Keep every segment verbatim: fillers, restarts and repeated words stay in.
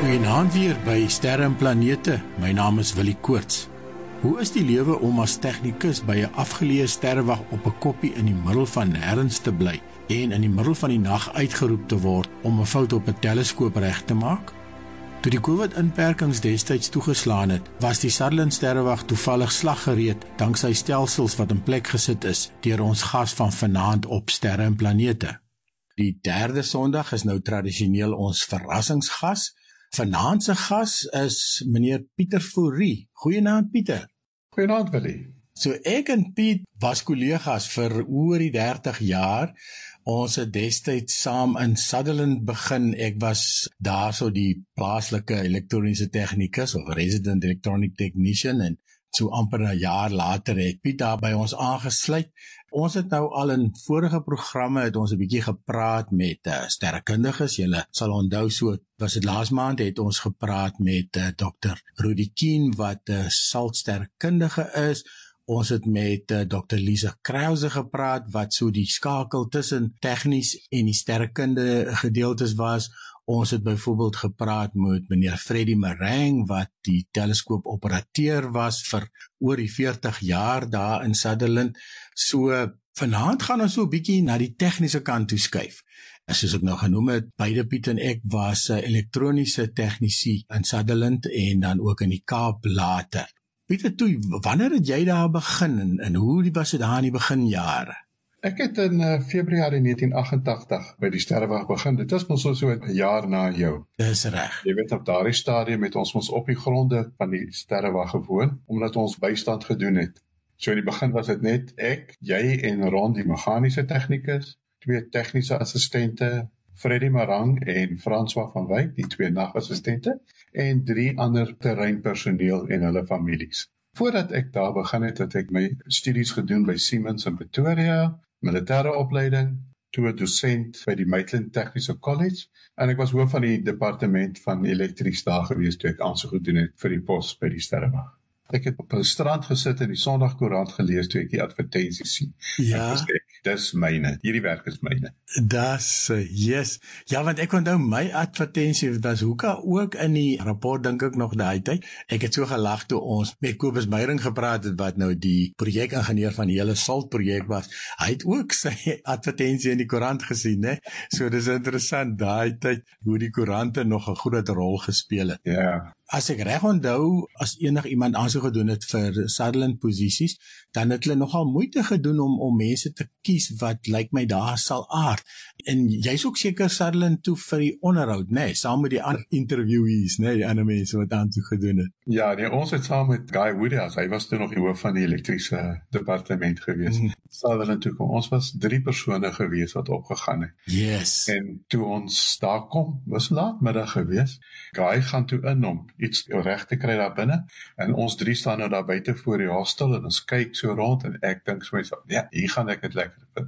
Goeienaand weer by Sterre en Planete. My naam is Willie Koorts. Hoe is die lewe om as tegnikus by 'n afgeleë sterrewag op 'n koppie in die middel van nêrens te bly en in die middel van die nag uitgeroep te word om 'n fout op 'n teleskoop reg te maak? Toe die COVID-inperkings destyds toegeslaan het, was die Sutherland sterrewag toevallig slaggereed danksy stelsels wat in plek gesit is deur ons gas van vanaand op Sterre en Planete. Die derde Sondag is nou tradisioneel ons verrassingsgas. Vanaand se gas is meneer Pieter Fourie. Goeienaand Pieter. Goeienaand Willie. So ek en Piet was kollegas vir oor die dertig jaar. Ons het destyds saam in Sutherland begin. Ek was daarso die plaaslike elektroniese tegnikus of resident electronic technician en so amper 'n jaar later het Piet daar by ons aangesluit. Ons het nou al in vorige programme het ons 'n bietjie gepraat met uh, sterrekundiges. Julle sal onthou, so was dit laas maand het ons gepraat met uh, dokter Rudy Keen wat 'n uh, saltsterrekundige is. Ons het met uh, dokter Lisa Krause gepraat wat so die skakel tussen tegnies en die sterrekunde gedeeltes was. Ons het byvoorbeeld gepraat met meneer Freddie Marang wat die teleskoopoperateur was vir oor die veertig jaar daar in Sutherland. So vanaand gaan ons so 'n bietjie na die tegniese kant toe skuif. En soos ek nou genoem het, beide Piet en ek was uh, elektroniese tegnisie in Sutherland en dan ook in die Kaap later. Pieter, toe, wanneer het jy daar begin en, en hoe was dit daar in die beginjare? Ek het in uh, Februarie negentien agt agt by die sterrewag begin. Dit is mos so so 'n jaar na jou. Dis reg. Jy weet, op daardie stadium het ons ons op die gronde van die sterrewag gewoon, omdat ons bystand gedoen het. So in die begin was dit net ek, jy en Ron, die meganiese tegnikus, twee tegniese assistente, Freddie Marang en François van Wyk, die twee nagassistente, en drie ander terreinpersoneel en hulle families. Voordat ek daar begin het, het ek my studies gedoen by Siemens in Pretoria, militêre opleiding, toe 'n dosent by die Maitland Technical College, en ek was hoof van die departement van elektries daar gewees toe ek aansoek gedoen het vir die pos by die sterrewag. Ek het op 'n strand gesit en die Sondagkoerant gelees toe ek die advertensies sien. Ja. Ek gesê, dis myne, hierdie werk is myne. Das, uh, yes. Ja, want ek onthou my advertensie was hoeka ook in die rapport, dink ek nog daai tyd. Ek het so gelag toe ons met Kobus Meyering gepraat het, wat nou die projekingenieur van die hele saltprojek was. Hy het ook sy advertensie in die koerant gesien, né? So dis interessant daai tyd hoe die koerante nog 'n groot rol gespeel het. Ja. As ek reg onthou, as enig iemand aansoek gedoen het vir Sutherland posisies, dan het hulle nogal moeite gedoen om om mense te kies wat lyk my daar sal aard. En jy's ook seker Sutherland toe vir die onderhoud, né, nee, saam met die ander interviewees, né, nee, die ander mense wat aansoek gedoen het. Ja, nee, ons het saam met Guy Woodias, hy was toe nog die hoof van die elektriese departement gewees. Mm. Sutherland toe kom, ons was drie persone gewees wat opgegaan het. Yes. En toe ons daar kom, was laatmiddag gewees. Guy gaan toe in om iets reg te kry daar binne, en ons drie staan nou daar buite voor die hostel en ons kyk so rond en ek dink so myself, ja, hier gaan ek dit lekker vind.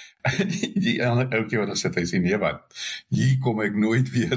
Die ander ouetjie wat daar sit, hy sê, nee wat, hier kom ek nooit weer.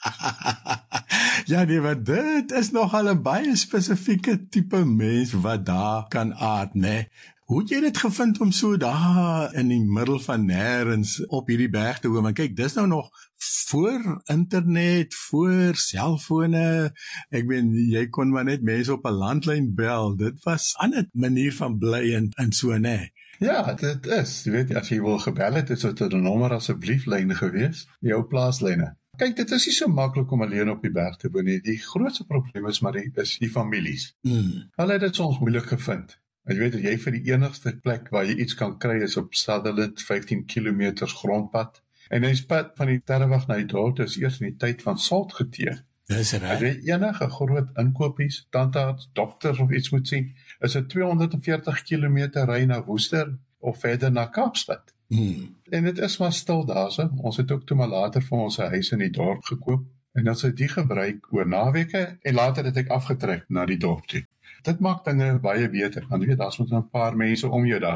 Ja, nee, want dit is nogal 'n baie spesifieke tipe mens wat daar kan aard, né? Nee. Hoe het jy dit gevind om so daar in die middel van nêrens op hierdie berg te woon? Want kyk, dis nou nog voor internet, voor selfone. Ek meen, jy kon maar net mense op 'n landlyn bel. Dit was 'n ander manier van bly en, en so, né? Nee. Ja, dit is. Jy weet, as jy wil gebel het, is dit 'n nommer asseblief lyne gewees, jou plaaslyne. Kyk, dit is nie so maklik om alleen op die berg te woon nie. Die grootste probleem is maar die, is die families. Mm. Hulle het dit soms moeilik gevind. En jy weet, dat jy vir die enigste plek waar jy iets kan kry is op Sutherland, vyftien kilometer grondpad. En die pad van die sterrewag na die dorp is eers in die tyd van salt geteer. Dis reg. As jy enige groot inkopies, tandarts, dokters of iets moet sien, is dit tweehonderdveertig kilometer ry na Woester of verder na Kaapstad. Hmm. En dit is maar stil daar so. Ons het ook toe maar later vir ons 'n huis in die dorp gekoop en dan sou die gebruik oor naweke en later het ek afgetrek na die dorp toe. Dit maak dinge baie beter, want jy weet, daar's met 'n paar mense om jou daarso.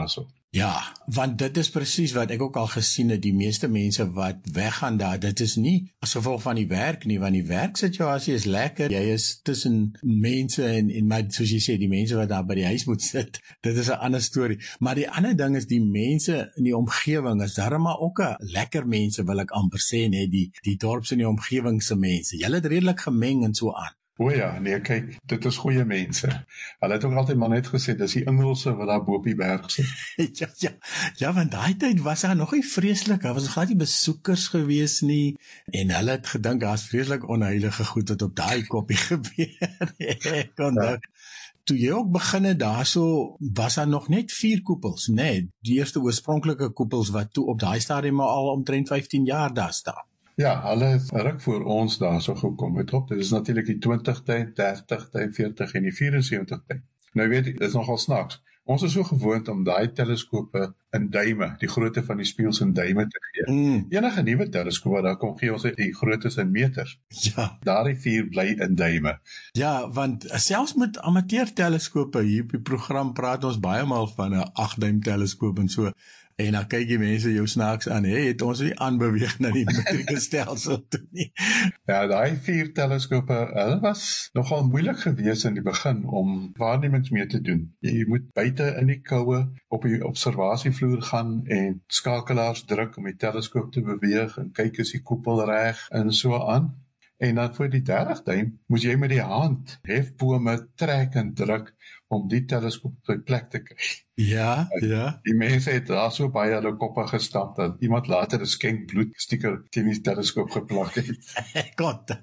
Ja, want dit is presies wat ek ook al gesien het, die meeste mense wat weggaan daar, dit is nie as gevolg van die werk nie, want die werksituasie is lekker, jy is tussen mense en, en maar soos jy sê, die mense wat daar by die huis moet sit, dit is 'n ander storie, maar die ander ding is die mense in die omgewing, is daar maar ook 'n lekker mense wil ek amper sê, nee, die, die dorps en die omgewingse mense, julle het redelik gemeng en so aan. O ja, nee, kyk, dit is goeie mense. Hulle het ook altyd maar net gesê, dis die Engelse wat daar bo op die berg sit. ja, ja, ja, want daai tyd was daar nog nie vreeslik, daar was glad nie besoekers gewees nie, en hulle het gedink, daar's vreeslik onheilige goed wat op daai koppie gebeur. Ek kon ja. Toe jy ook begin het daarso, was daar nog net vier koepels, nee, die eerste oorspronklike koepels wat toe op daai stadium al omtrent vyftien jaar daar staan. Ja, hulle het ruk voor ons daar so gekom het op. Dit is natuurlik die twintig tyd, dertig tyd, veertig en die vyf-en-sewentig tyd. Nou weet ek, dit is nogal snaaks. Ons is so gewoond om daai teleskope in duime, die grootte van die spieëls in duime te gee. Mm. Enige nuwe teleskoop wat daar kom gee ons die groottes in meters. Ja. Daardie vier bly in duime. Ja, want selfs met amateur teleskope hier op die program praat ons baie maal van 'n agt duim teleskoop en so. En dan kyk die mense jou snaaks aan, hey, het ons nie aanbeweeg na die metrieke stelsel toe nie. Ja, daai vier teleskope, hulle was nogal moeilik geweest in die begin om waarnemings mee te doen. Jy moet buite in die koue op die observasievloer gaan en skakelaars druk om die teleskoop te beweeg en kyk is die koepel reg en so aan. En dan vir die dertig duim moet jy met die hand hefbome trek en druk om die teleskoop op sy plek te kry. Ja, ja. Die mense het daar so baie hulle koppe gestap dat iemand later 'n skenk bloed sticker teen die teleskoop geplak het. God,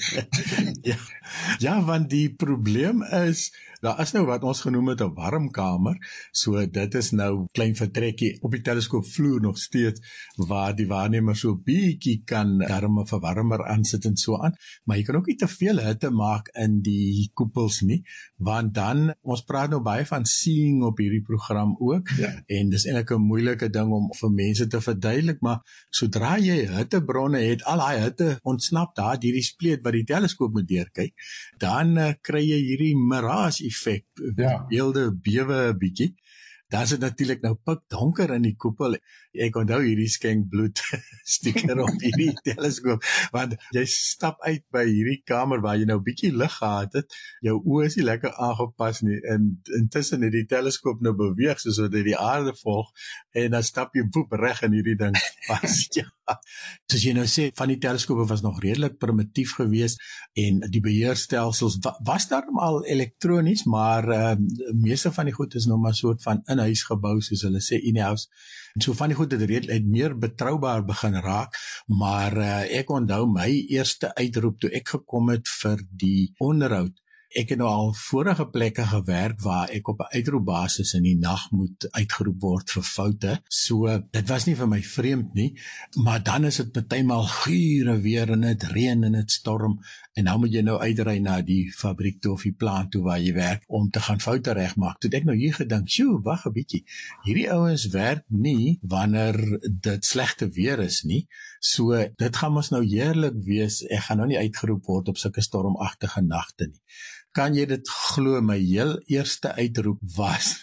ja. Ja, want die probleem is, daar is nou wat ons genoem het 'n warmkamer, so dit is nou klein vertrekkie op die teleskoopvloer nog steeds, waar die waarnemer so bietjie kan darm 'n verwarmer aansit en so aan, maar jy kan ook nie te veel hitte maak in die koepels nie, want dan, ons praat nou baie van seeing op hierdie program ook, ja. En dis eintlik 'n moeilike ding om vir mense te verduidelik, maar sodra jy hittebronne het, al daai hitte ontsnap daar deur die spleet wat die teleskoop moet deurkyk, dan uh, kry jy hierdie mirage effek, ja. Beelde bewe 'n bietjie. Dan is dit natuurlik nou pik donker in die koepel. Ek onthou hierdie skenk bloed sticker op hierdie teleskoop, want jy stap uit by hierdie kamer waar jy nou bietjie lig gehad het, jou oë is nie lekker aangepas nie, en intussen het die teleskoop nou beweeg soos wat hy die aarde volg, en dan stap jy boep reg in hierdie ding vas. Ja. Soos jy nou sê, van die teleskope was nog redelik primitief geweest, en die beheerstelsels wa was daar al elektronies, maar uh, meeste van die goed is nog maar soort van in-huis gebou, soos hulle sê, in-house. En so van die goed het redelik meer betroubaar begin raak, maar uh, ek onthou my eerste uitroep toe ek gekom het vir die onderhoud. Ek het nou al vorige plekke gewerk waar ek op 'n uitroepbasis in die nag moet uitgeroep word vir foute. So dit was nie vir my vreemd nie, maar dan is dit partymal gure weer en dit reën en dit storm, en nou moet jy nou uitry na die fabriek toe of die plant toe waar jy werk om te gaan foute regmaak. Toe het ek nou hier gedink, "Sjoe, wag 'n bietjie. Hierdie ouens werk nie wanneer dit slegte weer is nie. So dit gaan mos nou heerlik wees. Ek gaan nou nie uitgeroep word op sulke stormagtige nagte nie." Kan jy dit glo, my heel eerste uitroep was,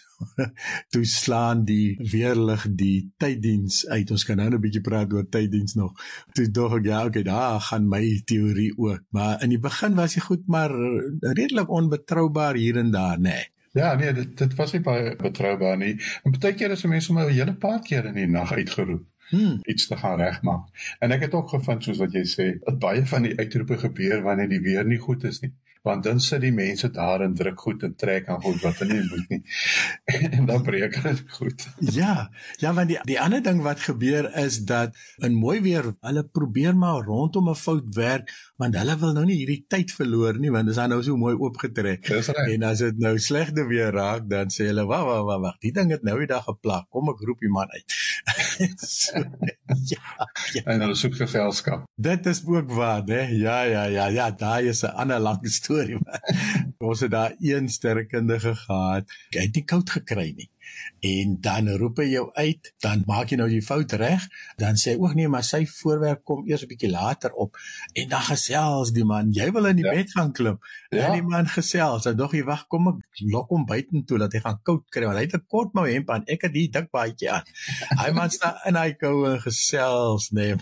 toe slaan die weerlig die tyddiens uit, ons kan nou 'n bietjie praat oor tyddiens nog, toe dog ek, ja, okay, daar gaan my teorie ook, maar in die begin was hy goed, maar redelik onbetroubaar hier en daar, nee. Ja, nee, dit, dit was nie baie betroubaar nie, en baie keer is 'n mens om 'n hele paar keer in die nag uitgeroep, hmm. iets te gaan regmaak, en ek het ook gevind, soos wat jy sê, dat baie van die uitroepe gebeur wanneer die weer nie goed is nie, want dan sit die mense daar en druk goed en trek aan goed wat hulle nie moet nie, en dan breek dit goed. Ja, ja, want die, die ander ding wat gebeur is dat in mooi weer, hulle probeer maar rondom 'n fout werk, want hulle wil nou nie hierdie tyd verloor nie, want dit is nou so mooi oopgetrek. En as dit nou slegte weer raak, dan sê hulle, wag, wag, wag, wag, die ding het nou die dag geplak, kom ek roep die man uit. So, ja, ja. En hulle soek geselskap. Dit is ook waar, hè? Ja, ja, ja, ja, daar is 'n ander lang storie. Ons het daar een sterrekundige gehad, hy het nie koud gekry nie. en dan roep hy jou uit, dan maak jy nou die fout reg, dan sê hy, oeg nee, maar sy voorwerp kom eers 'n bietjie later op, en dan gesels die man, jy wil in die Ja. bed gaan klim, Ja. en die man gesels, en dog jy, wag, kom ek lok hom buitentoe, dat hy gaan koud kry, want hy het 'n kort mou hemp aan, ek het die dik baadjie aan, hy man staan in hy koue gesels, nee,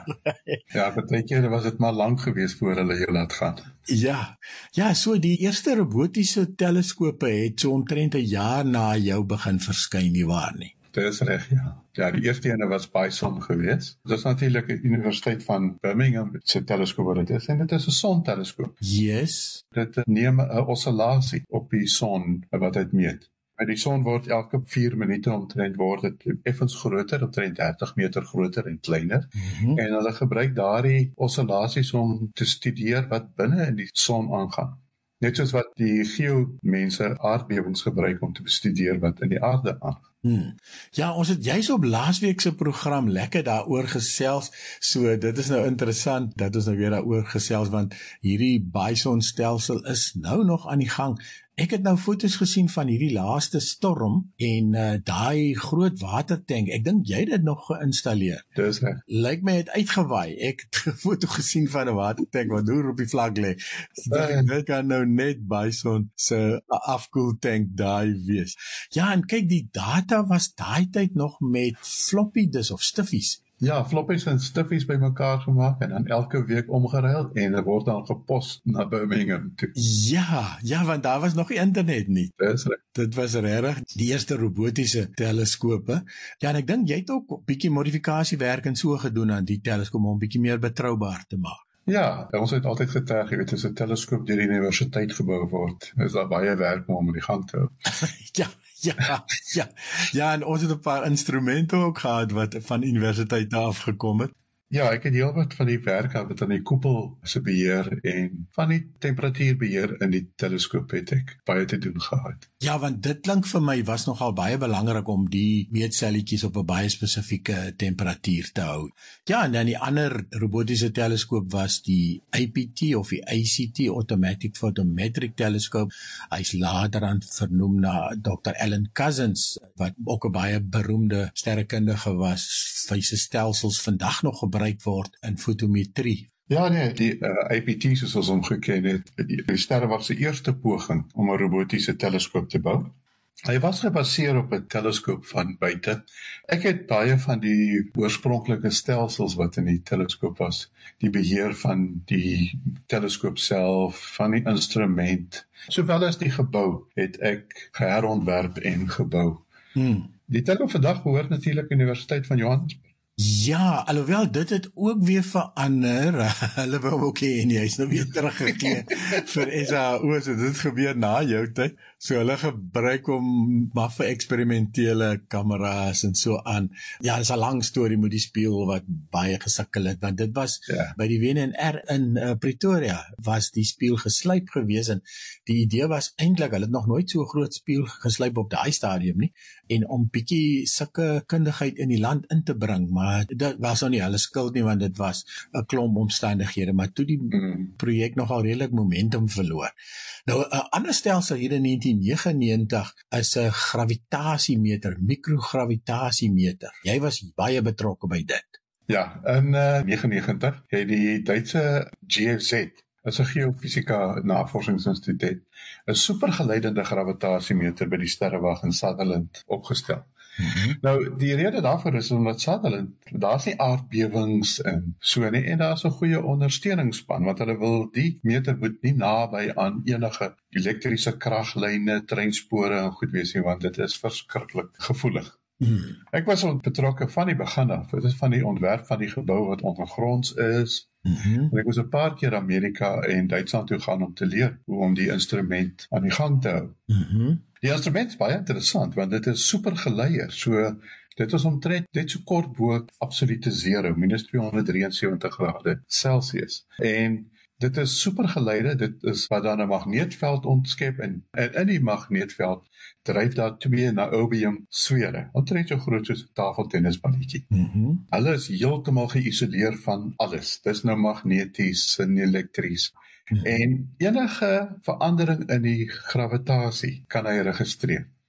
Ja, baie keer was dit maar lank geweest voor hulle jou laat gaan. Ja, ja, so die eerste robotiese teleskope het so omtrent 'n jaar na jou begin verskyn, nie waar nie? Dit is reg, ja. Ja, die eerste ene was Bison geweest. Dit is natuurlik die Universiteit van Birmingham se teleskoop wat dit is, en dit is 'n sonteleskoop. Yes. Dit neem 'n oscillasie op die son wat dit meet. By die son word elke vier minute omtrent word dit effens groter, omtrent dertig meter groter en kleiner. Mm-hmm. En hulle gebruik daardie oscillasies om te studeer wat binne in die son aangaan. Net soos wat die geomense aardbewings gebruik om te bestudeer wat in die aarde aangaan. Hmm. Ja, ons het juis op laasweek se program lekker daaroor gesels, so dit is nou interessant dat ons nou weer daaroor gesels, want hierdie Bison stelsel is nou nog aan die gang. Ek het nou foto's gesien van hierdie laaste storm en uh, daai groot watertank, ek dink jy het dit nog geïnstalleer. Dis reg. Lyk my het uitgewaai. Ek het 'n foto gesien van 'n watertank wat deur op die vlak lê. Uh, Dit kan nou net Bison se afkoeltank daai wees. Ja, en kyk, die data was daai tyd nog met floppy disk of stiffies. Ja, floppies en stiffies bymekaar gemaak en dan elke week omgeruil en dit word dan gepos na Birmingham toe. Ja, ja, want daar was nog nie internet nie. Dis reg. Dit was regtig die eerste robotiese teleskope. Ja, en ek dink jy het ook 'n bietjie modifikasiewerk en so gedoen aan die teleskoop om hom bietjie meer betroubaar te maak. Ja, ons het altyd getuig, jy weet, as 'n teleskoop deur die universiteit gebou word, is daar baie werk om hom in die gang te hou. Ja, ja, ja. Ja, en ons het 'n paar instrumente ook gehad wat van universiteit af gekom het. Ja, ek het heelwat van die werk gehad met aan die koepel se beheer en van die temperatuurbeheer in die teleskoop het ek baie te doen gehad. Ja, want dit klink vir my was nogal baie belangrik om die meetselletjies op 'n baie spesifieke temperatuur te hou. Ja, en dan die ander robotiese teleskoop was die A P T of die A C T, Automatic Photometric Telescope. Hy's later aan vernoem na dokter Alan Cousins, wat ook 'n baie beroemde sterrekundige was. Sy stelsels vandag nog gebruik word in fotometrie. Ja nee, die uh, A P T soos ons hom geken het, die, die sterrewag se eerste poging om 'n robotiese teleskoop te bou. Hy was gebaseer op 'n teleskoop van buite. Ek het baie van die oorspronklike stelsels wat in die teleskoop was, die beheer van die teleskoop self, van die instrument, sowel as die gebou, het ek geherontwerp en gebou. Hmm. Die teleskoop vandag behoort natuurlik aan die Universiteit van Johannesburg. Ja, alhoewel dit het ook weer verander. Hulle wou ook hê nie, hy's nou weer teruggegee vir S A O, so dit gebeur na jou tyd. So hulle gebruik hom maar vir eksperimentele kameras en so aan. Ja, dis 'n lang storie met die spieël wat baie gesukkel het, want dit was Ja. by die W N R in uh, Pretoria was die spieël geslyp gewees, en die idee was eintlik, hulle het nog nooit so groot spieël geslyp op daai stadium nie, en om bietjie sulke kundigheid in die land in te bring, maar dit was nou nie hulle skuld nie, want dit was 'n klomp omstandighede, maar toe die Mm. projek nogal redelik momentum verloor. Nou 'n ander stelsel hier in negentien negenennegentig is 'n gravitasiemeter, mikrogravitasiemeter. Jy was baie betrokke by dit. Ja, in uh, negenennegentig het die Duitse G F Z, is 'n geofisika navorsingsinstituut, 'n supergeleidende gravitasiemeter by die sterrewag in Sutherland opgestel. Mm-hmm. Nou, die rede daarvoor is omdat Sutherland, daar's nie aardbewings in so nie, en daar's 'n goeie ondersteuningsspan, want hulle wil die meter moet nie naby aan enige elektriese kraglyne, treinspore en goed wees nie, want dit is verskriklik gevoelig. Mm. Ek was betrokke van die begin af. Dit is van die ontwerp van die gebou wat ondergronds is. Mm-hmm. En ek was 'n paar keer Amerika en Duitsland toe gaan om te leer hoe om die instrument aan die gang te hou. Mm-hmm. Die instrument is baie interessant, want dit is super geleier. So, dit is omtrent net so kort bo absolute zero, minus tweehonderdsewentig grade Celsius. En dit is super geleide, dit is wat dan 'n magneetveld ontskep, en, en in die magneetveld dryf daar twee niobium sfere, omtrent so groot soos 'n tafeltennisballetjie. Mm-hmm. Hulle is heeltemal geïsoleer van alles. Dis nou magneties en elektries. Mm-hmm. En enige verandering in die gravitasie kan hy registreer.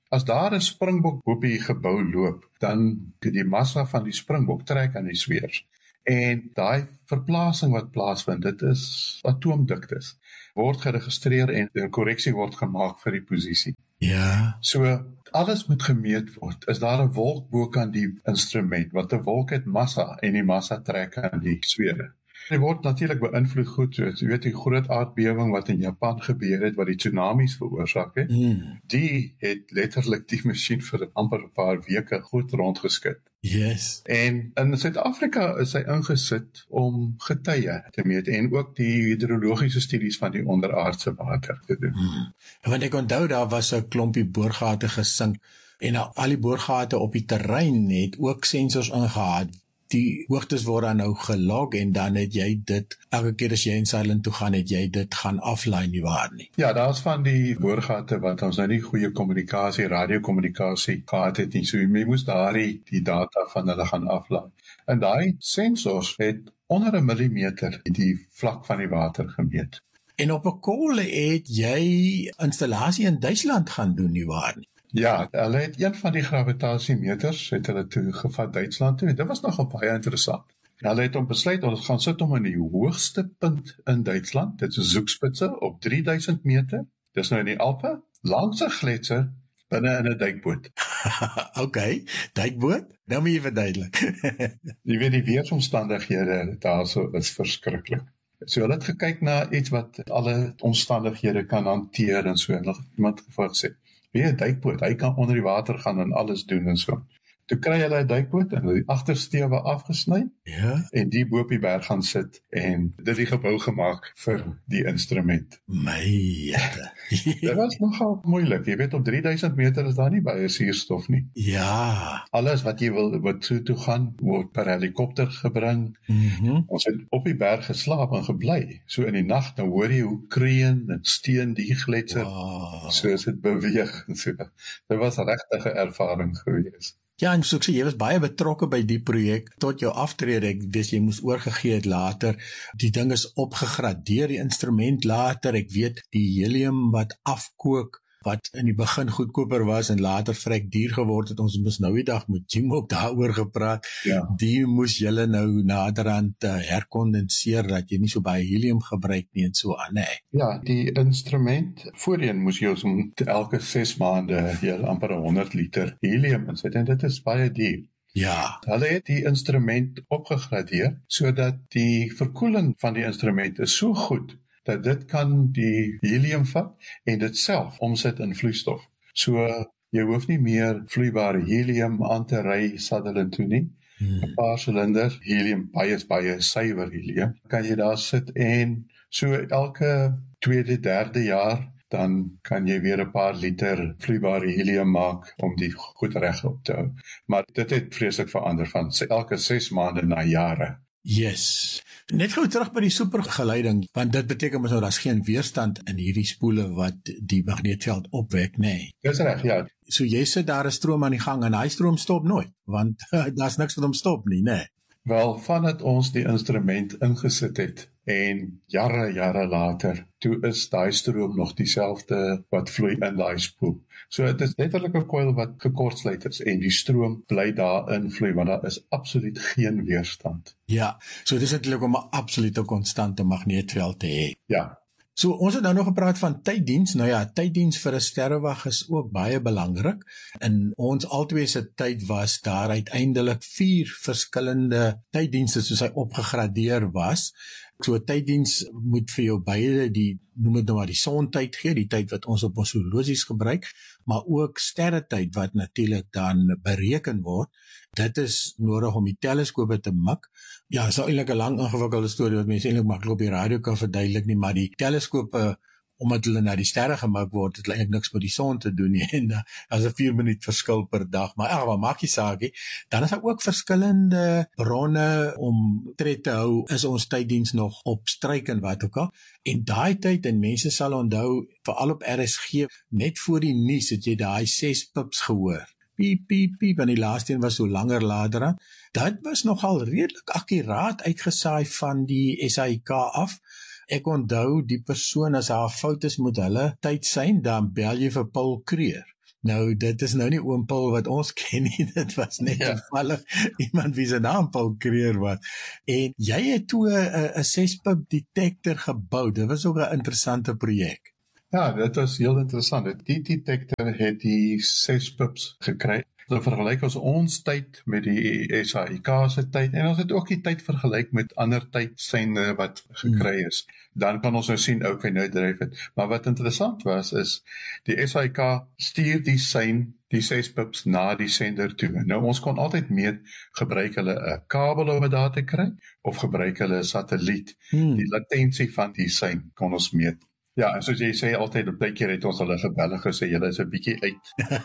As daar 'n springbok op die gebou loop, dan die massa van die springbok trek aan die sweers. En daai verplasing wat plaasvind, dit is atoomdiktes, word geregistreer en 'n korreksie word gemaak vir die posisie. Ja. So, alles moet gemeet word. Is daar 'n wolk bokant die instrument, want 'n wolk het massa en die massa trek aan die sweere. Dit word natuurlik beïnvloed goed, so jy weet die groot aardbewing wat in Japan gebeur het, wat die tsunamies veroorsaak het, Mm. die het letterlik die masjien vir amper 'n paar weke goed rondgeskit. Yes. En in Suid-Afrika is hy ingesit om getye te meet en ook die hidrologiese studies van die onderaardse water te doen. Mm. Want ek onthou daar was 'n klompie boorgate gesink en nou al die boorgate op die terrein het ook sensors ingehaal. Die hoogtes word dan nou gelog en dan het jy dit, elke keer as jy in Sutherland toe gaan, het jy dit gaan aflyn nie waar nie. Ja, daar's van die boorgate wat ons nou nie goeie kommunikasie, radiokommunikasie gehad het nie, so jy moes daardie die data van hulle gaan aflaai. En daai sensors het onder 'n millimeter die vlak van die water gemeet. En op 'n kolle het jy installasie in Duitsland gaan doen nie waar nie. Ja, hulle het een van die gravitasiemeters het hulle toe gevat Duitsland toe. Dit was nogal baie interessant. Hulle het om besluit ons gaan sit hom in die hoogste punt in Duitsland. Dit is Zugspitze op drie duisend meter. Dis nou in die Alpe, langs 'n gletser binne in 'n duikboot. Okay, duikboot? Nou moet jy verduidelik. Jy weet die weeromstandighede daarso is verskriklik. So hulle het gekyk na iets wat alle omstandighede kan hanteer en so en nog iemand gesê, wie 'n duikboot, hy kan onder die water gaan en alles doen en so. Toe kry hulle 'n duikboot en hulle die agtersteewe afgesny Ja, en die bo op die berg gaan sit en dit die gebou gemaak vir die instrument. my jette. Dit was nogal moeilik. Jy weet op drie duisend meter is daar nie baie suurstof nie. Ja. Alles wat jy wil wat so toe gaan word per helikopter gebring. Mhm. Ons het op die berg geslaap en gebly. So in die nag dan hoor jy hoe kreun en steun die gletser Wow. soos dit beweeg en so. Dit was 'n regte ervaring geweest. Ja, en so ek sê, jy was baie betrokke by die projek tot jou aftrede. Ek weet jy moes oorgegee het later. Die ding is opgegradeer, die instrument later. Ek weet die helium wat afkook, wat in die begin goedkoper was en later vrek duur geword het. Ons moes nou die dag met Jim ook daaroor gepraat. Ja. Die moes julle nou naderhand uh, herkondenseer dat jy nie so baie helium gebruik nie en so aan, nee. Ja, die instrument voorheen moes jy ons om te elke ses maande heel amper honderd liter helium insit en dit is baie duur. Ja. Hulle het die instrument opgegradeer sodat die verkoeling van die instrument is so goed dat dit kan die helium vat en dit self omsit in vloeistof. So jy hoef nie meer vloeibare helium aan te ry Sutherland toe nie. Hmm. 'n Paar silinders helium, baie baie suiwer helium. Kan jy daar sit en so elke tweede, derde jaar dan kan jy weer 'n paar liter vloeibare helium maak om die goed reg op te hou. Maar dit het vreeslik verander van elke ses maande na jare. Yes. Net gou terug by die supergeleiding, want dit beteken mos nou daar's geen weerstand in hierdie spoele wat die magneetveld opwek, nê. Nee. Dis reg, ja. So jy sit daar 'n stroom aan die gang en hy stroom stop nooit, want daar's niks wat hom stop nie, nê. Nee. Wel, vandat ons die instrument ingesit het en jare jare later, toe is daai stroom nog dieselfde wat vloei in daai spoel. So dit is letterlik 'n koil wat gekortsluit is en die stroom bly daarin vloei want daar is absoluut geen weerstand. Ja, so dis eintlik om 'n absolute konstante magneetveld te hê. Ja. So ons het nou nog gepraat van tyddiens. Nou ja, tyddiens vir 'n sterrewag is ook baie belangrik. In ons albei se tyd was daar uiteindelik vier verskillende tyddienste soos hy opgegradeer was. So 'n tyddiens moet vir jou beide die noem dit nou maar die sontyd gee, die tyd wat ons op ons horlosies gebruik, maar ook sterretyd wat natuurlik dan bereken word. Dit is nodig om die teleskope te mik. Ja, is nou eintlik 'n lang ingewikkelde storie wat mense eintlik maklik op die radio kan verduidelik nie, maar die teleskope, omdat hulle na die sterre gemik word, het eintlik niks met die son te doen nie. En as 'n vier minuut verskil per dag, maar ag, wat maak jy saakie? Dan is daar ook verskillende bronne om tred te hou, is ons tyddiens nog op stryk en wat ook al. En daai tyd, en mense sal onthou, veral op R S G, net voor die nuus het jy daai ses pips gehoor. Piep, piep, piep, en die laaste een was so langer later aan. Dat was nogal redelik akkuraat uitgesaai van die S A I K af. Ek onthou die persoon as haar fout is met hulle tyd sien, dan bel jy vir Paul Creer. Nou, dit is nou nie oom Paul wat ons ken nie, dit was net Ja. toevallig iemand wie se naam Paul Creer was. En jy het toe 'n 'n ses-pip detector gebou. Dit was ook 'n interessante projek. Ja, dit was heel interessant. Die detector het die ses pips gekry. So vergelyk ons ons tyd met die S A I K se tyd en ons het ook die tyd vergelyk met ander tydsyne wat gekry is. Dan kan ons nou sien, okay, nou dryf dit. Maar wat interessant was is die S A I K stuur die sein, die ses pips na die sender toe. Nou ons kon altyd meet, gebruik hulle 'n kabel om dit daar te kry of gebruik hulle 'n satelliet. Hmm. Die latensie van die sein kon ons meet. Ja, en soos jy sê altyd op 'n keer het ons hulle gebel en gesê julle is 'n bietjie uit.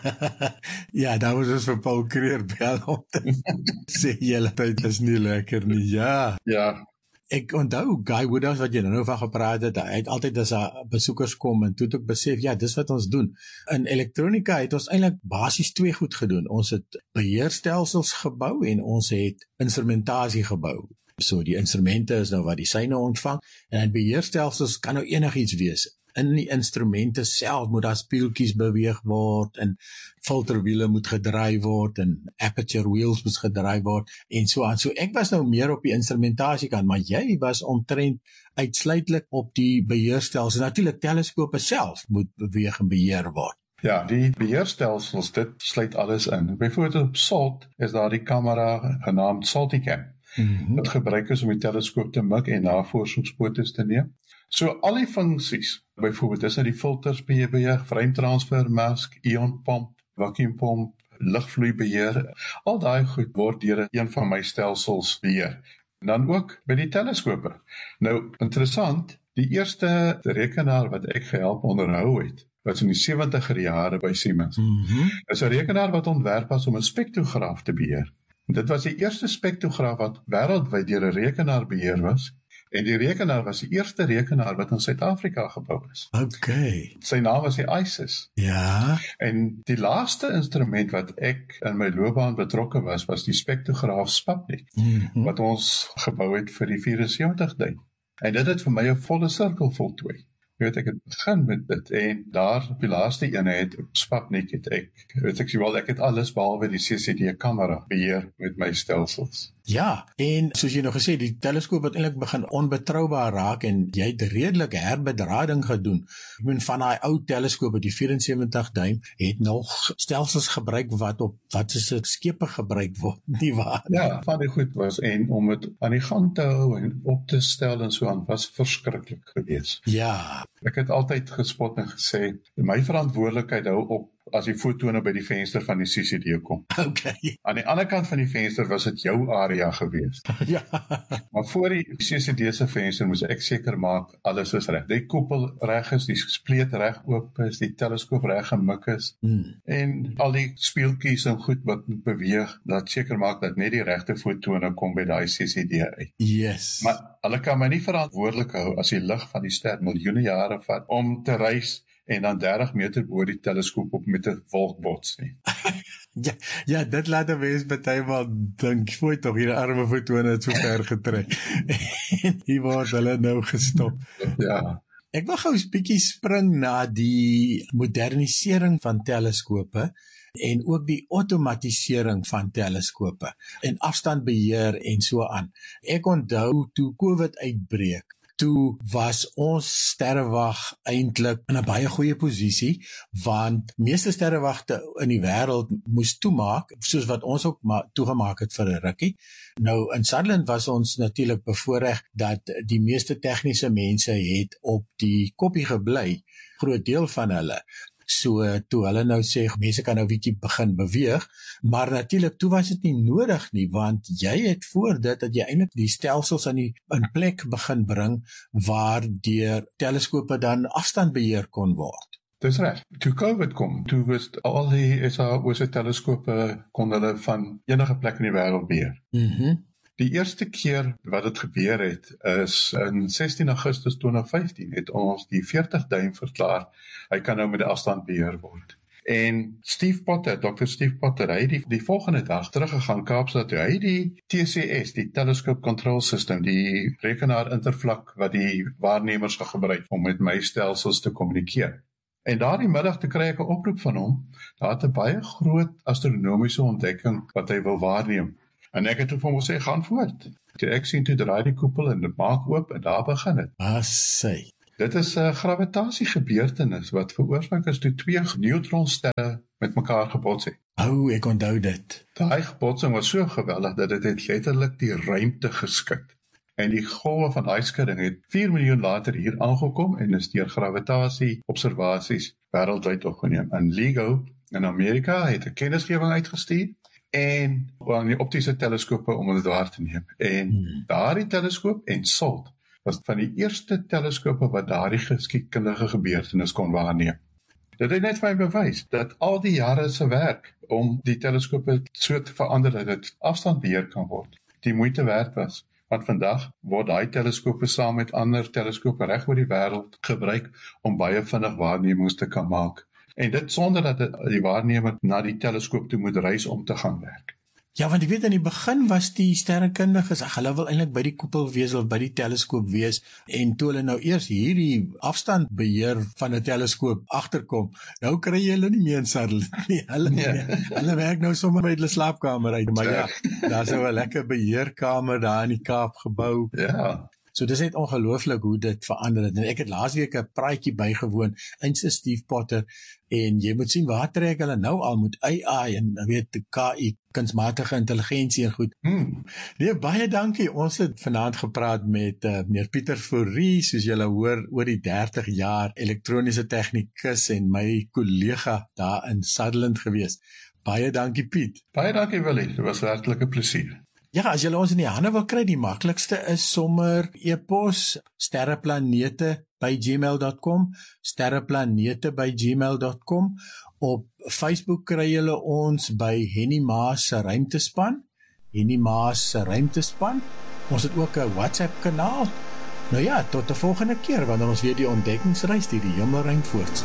Ja, daar was ons vir Paul Creer bel om te sê julle tyd is nie lekker nie. Ja. Ja, Ek onthou Guy Woodhouse wat jy nou van gepraat het, hy het altyd as daar besoekers kom en toe het ek besef, ja, dis wat ons doen. In elektronika het ons eintlik basies twee goed gedoen. Ons het beheerstelsels gebou en ons het instrumentasie gebou. So die instrumente is nou wat die seine ontvang en dan beheerstelsels kan nou enigiets wees. In die instrumente self moet daar speeltjies beweeg word en filterwiele moet gedraai word en aperture wheels moet gedraai word en so aan. So ek was nou meer op die instrumentasie kant, maar jy was omtrent uitsluitlik op die beheerstelsels. Natuurlik teleskope self moet beweeg en beheer word. ja, die beheerstelsels, dit sluit alles in. Byvoorbeeld op SALT is daar die kamera genaamd Salticam. Mhm. Wat gebruik is om die teleskoop te mik en navorsingsfoto's te neem. So al die funksies, byvoorbeeld is dit die filters beheer, ruimtransfer, mask, ionpomp, vacuumpomp, lugvloeibeheer, al daai goed word deur een van my stelsels beheer. En dan ook by die teleskope. Nou, interessant, die eerste rekenaar wat ek gehelp onderhou het, was in die sewentigste jare by Siemens. Mhm. Dit is 'n rekenaar wat ontwerp was om 'n spektrograaf te beheer. Dit was die eerste spektrograaf wat wêreldwyd deur 'n rekenaar beheer was. En die rekenaar was die eerste rekenaar wat in Suid-Afrika gebou is. Okay. Sy naam was die ISIS. Ja. En die laaste instrument wat ek in my loopbaan betrokke was, was die spektrograaf Sputnik, Mhm. wat ons gebou het vir die vierensewintig duim. En dit het vir my 'n volle sirkel voltooi. Jy weet, ek het begin met dit en daar op die laaste eenheid op Sputnik het ek, weet ek sê wel, ek het alles behalwe die C C D kamera beheer met my stelsels. Ja, en soos jy nou gesê, die teleskoop het eintlik begin onbetroubaar raak en jy het redelik herbedrading gedoen. Ek bedoel van daai ou teleskope, die vierensewintig duim, het nog stelsels gebruik wat op wat is dit skepe gebruik word, nie waar? Ja, van die goed was en om dit aan die gang te hou en op te stel en so aan was verskriklik geweest. Ja. Ek het altyd gespot en gesê, my verantwoordelikheid hou op as die fotone by die venster van die C C D kom. Okay. Aan die ander kant van die venster was dit jou area geweest. Ja. Maar voor die C C D se venster moes ek seker maak alles is reg. Die koepel reg is, die spleet reg oop is, die teleskoop reg gemik is Hmm. en al die speeltjies en goed wat moet beweeg, dat seker maak dat net die regte fotone kom by daai C C D uit. Yes. Maar hulle kan my nie verantwoordelik hou as die lig van die ster miljoene jare vat om te reis en dan dertig meter bo die teleskoop op met 'n wolk bots nie. Ja, ja, dit laat 'n mens partymal dink, "Fooi tog, hierdie arme fotone het so ver getrek." En hier word hulle nou gestop. Ja. Ek wil gou 'n bietjie spring na die modernisering van teleskope en ook die outomatisering van teleskope en afstandbeheer en so aan. Ek onthou toe COVID uitbreek, toe was ons sterrewag eintlik in 'n baie goeie posisie, want meeste sterrewagte in die wêreld moes toemaak, soos wat ons ook maar toegemaak het vir 'n rukkie. Nou in Sutherland was ons natuurlik bevoordeel dat die meeste tegniese mense het op die koppie gebly, groot deel van hulle. So toe hulle nou sê mense kan nou bietjie begin beweeg, maar natuurlik toe was dit nie nodig nie, want jy het voor dit dat jy eintlik die stelsels aan die in plek begin bring waar deur teleskope dan afstandbeheer kon word. Dis reg. Toe COVID kom, toe was al die S A O se teleskope kon hulle van enige plek in die wêreld beheer. Mhm. Die eerste keer wat dit gebeur het is in sestien Augustus twintig vyftien het ons die veertig duim verklaar. Hy kan nou met 'n afstand beheer word. En Steve Potter, dokter Steve Potter, hy het die, die volgende dag teruggegaan Kaapstad toe. Hy het die T C S, die Telescope Control System, die rekenaar intervlak wat die waarnemers gaan gebruik om met my stelsels te kommunikeer. En daardie middag te kry ek 'n oproep van hom, daar het 'n baie groot astronomiese ontdekking wat hy wil waarneem. En ek het vir hom gesê, gaan voort. Ek sien toe draai die koepel en dit maak oop en daar begin dit. Assy. Dit is 'n gravitasiegebeurtenis wat veroorsaak is toe twee neutronsterre met mekaar gebots het. O, ek onthou dit. Daai botsing was so geweldig dat dit het letterlik die ruimte geskit. En die golwe van daai skudding het vier miljoen later hier aangekom en is deur gravitasie observasies wêreldwyd opgeneem. En LIGO in Amerika het 'n kennisgewing uitgestuur en aan die optiese teleskope om dit waar te neem. En hmm. daardie teleskoop en SALT was van die eerste teleskope wat daardie geskiedkundige gebeurtenis kon waarneem. Dit het net vir my bewys dat al die jare se werk om die teleskope so te verander dat dit afstandbeheer kan word, die moeite werd was. Want vandag word daai teleskope saam met ander teleskope reg oor die wêreld gebruik om baie vinnig waarnemings te kan maak. En dit sonder dat die waarnemer na die teleskoop toe moet reis om te gaan werk. Ja, want ek weet in die begin was die sterrekundiges, ag hulle wil eintlik by die koepel wees of by die teleskoop wees en toe hulle nou eers hierdie afstandbeheer van 'n teleskoop agterkom, nou kry jy hulle nie meer in Sutherland nie. Hulle nee. hulle werk nou sommer by hulle slaapkamer uit, maar ja, daar's nou 'n lekker beheerkamer daar in die Kaap gebou. Ja. So dis net ongelooflik hoe dit verander het. En ek het laasweek 'n praatjie bygewoon, eintlik Steve Potter, en jy moet sien waar trek hulle nou al met A I en weet K I, kunsmatige intelligensie en goed. Hmm. Nee, baie dankie. Ons het vanaand gepraat met uh, meneer Pieter Fourie, soos julle hoor, oor die dertig jaar elektroniese tegnikus en my kollega daar in Sutherland gewees. Baie dankie Piet. Baie dankie Willie, dit was werklik 'n plesier. Ja, as julle ons in die hande wil kry, die maklikste is sommer e-pos sterreplanete by gmail dot com, sterreplanete by gmail dot com. Op Facebook kry julle ons by Henny Maas se ruimtespan, Henny Maas se ruimtespan. Ons het ook 'n WhatsApp kanaal. Nou ja, tot 'n volgende keer wanneer ons weer die ontdekkingsreis deur die hemelruim voortsit.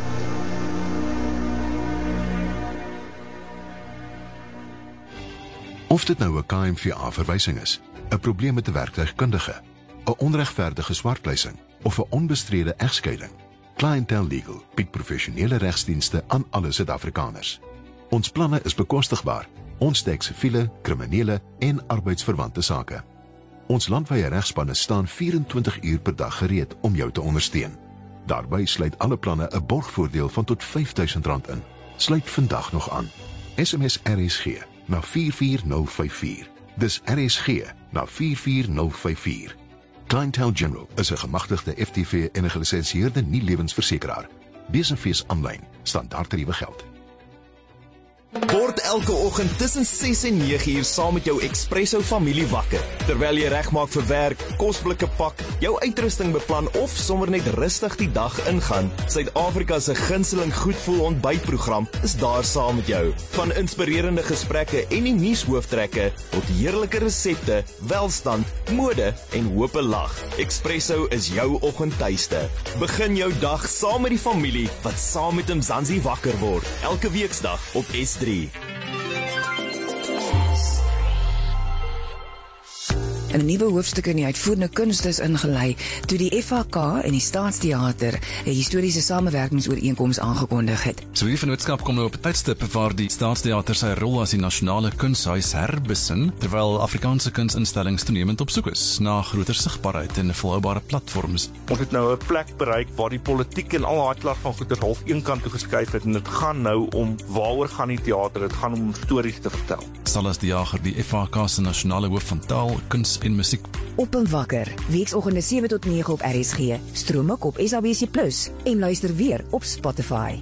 Of dit nou 'n K M V A-verwysing is, 'n probleem met 'n werktuigkundige, 'n onregverdige swartleising of 'n onbestrede egskeiding, Clientele Legal bied professionele regsdienste aan alle Suid-Afrikaners. Ons planne is bekostigbaar. Ons dek siviele, kriminele en arbeidsverwante sake. Ons landwyse regspanne staan vyf-en-twintig uur per dag gereed om jou te ondersteun. Daarbey sluit alle planne 'n borgvoordeel van tot vyf duisend rand in. Sluit vandag nog aan. S M S R S G na vier vier nul vyf vier. Dis R S G na vier vier nul vyf vier. Clientele General is 'n gemagtigde F T V en 'n gelisensieerde nie-lewensversekeraar. Wees en fees aanlyn, standaardtariewe geld. Word elke oggend tussen ses en nege uur saam met jou Expresso familie wakker. Terwyl jy regmaak vir werk, kosblikke pak, jou uitrusting beplan of sommer net rustig die dag ingaan, Suid-Afrika se gunsteling goedvoel ontbytprogram is daar saam met jou. Van inspirerende gesprekke en die nuushooftrekke tot heerlike resepte, welstand, mode en hoop lag. Expresso is jou oggendtuiste. Begin jou dag saam met die familie wat saam met Mzansi wakker word. Elke weeksdag op S drie. 'n Nuwe hoofstuk in die uitvoerende kunste is ingelei toe die F H K en die Staatsteater 'n historiese samewerkingsooreenkoms aangekondig het. So die vennootskap kom nou op 'n tydstip waar die Staatsteater sy rol as die nasionale kunshuis herbesin, terwyl Afrikaanse kunsinstellings toenemend op soek is na groter sigbaarheid en volhoubare platforms. Ons het nou 'n plek bereik waar die politiek en al daai klas van goeder half een kant toe geskuif het en dit gaan nou om waaroor gaan die teater, dit gaan om stories te vertel. Salas die Jager, die F H K se nasionale hoof van taal, kuns en musiek. Op en wakker, weekoggende sewe tot nege op R S G, stroom ook op S A B C plus en luister weer op Spotify.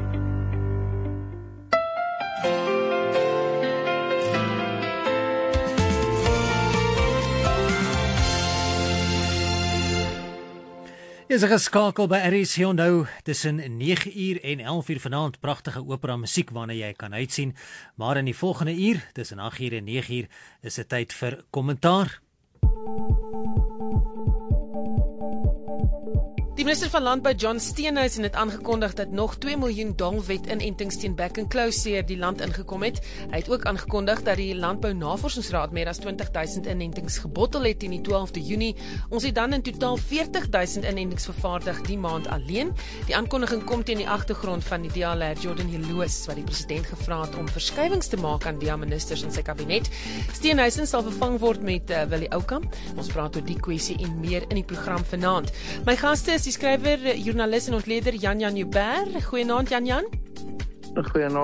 Is 'n geskakel by R S G onthou tussen nege uur en elf uur vanaand pragtige opera musiek waarna jy kan uitsien, maar in die volgende uur tussen agt uur en nege uur is dit tyd vir kommentaar. Die minister van Landbou John Steenhuisen het aangekondig dat nog twee miljoen daalwet inentings teen back and close die land ingekom het. Hy het ook aangekondig dat die Landbou Navorsingsraad meer as twintig duisend inentings gebottel het teen die twaalfde Junie. Ons het dan in totaal veertig duisend inentings vervaardig die maand alleen. Die aankondiging kom teen die agtergrond van die D A-leier Jordan Heloos wat die president gevra het om verskywings te maak aan D A-ministers in sy kabinet. Steenhuisen sal vervang word met uh, Willie Oukamp. Ons praat oor die kwessie en meer in die program vanaand. My gaste is die skrywer, joernalis en ontleder Jan Jan Joubert. Goeienaand Jan Jan. Goeienaand.